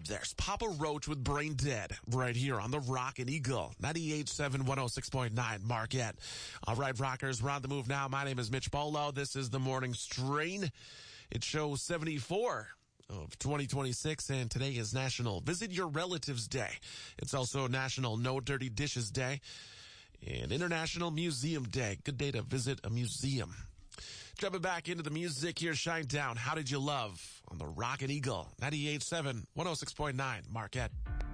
There's Papa Roach with Brain Dead right here on the Rockin' Eagle, 98.7, 106.9 Marquette. All right, rockers, we're on the move now. My name is Mitch Bolo. This is the Morning Strain. It shows 74 of 2026, and today is National Visit Your Relatives Day. It's also National No Dirty Dishes Day and International Museum Day. Good day to visit a museum. Jumping back into the music, here's Shinedown. How Did You Love on the Rockin' Eagle, 98.7, 106.9 Marquette.